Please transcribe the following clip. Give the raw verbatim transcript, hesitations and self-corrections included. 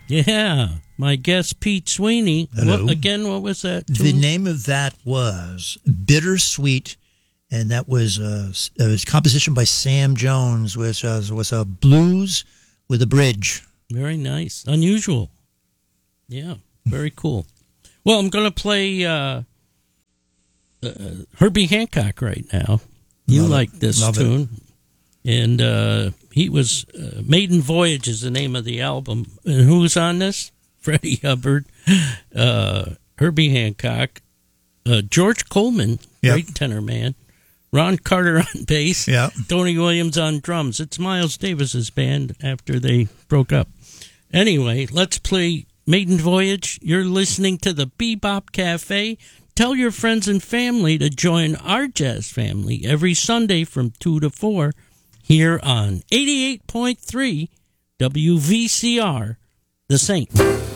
Yeah, my guest Pete Sweeney. Hello. What, again, what was that tune? The name of that was Bittersweet, and that was a, it was a composition by Sam Jones, which was, was a blues with a bridge. Very nice. Unusual. Yeah, very cool. Well, I'm going to play uh, uh, Herbie Hancock right now. You Love like it. this Love tune. It. And uh, he was, uh, Maiden Voyage is the name of the album. And who's on this? Freddie Hubbard, uh, Herbie Hancock, uh, George Coleman, Yep. great tenor man, Ron Carter on bass, Yeah. Tony Williams on drums. It's Miles Davis's band after they broke up. Anyway, let's play Maiden Voyage. You're listening to the Bebop Cafe. Tell your friends and family to join our jazz family every Sunday from two to four here on eighty-eight point three W V C R, The Saint.